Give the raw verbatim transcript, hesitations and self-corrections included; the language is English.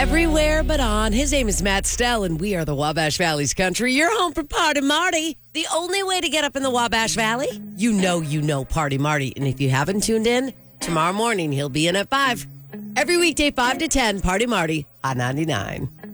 everywhere but on. His name is Matt Stell, and we are the Wabash Valley's country. You're home for Party Marty. The only way to get up in the Wabash Valley, you know you know Party Marty. And if you haven't tuned in, tomorrow morning he'll be in at five. Every weekday, five to ten, Party Marty on ninety-nine.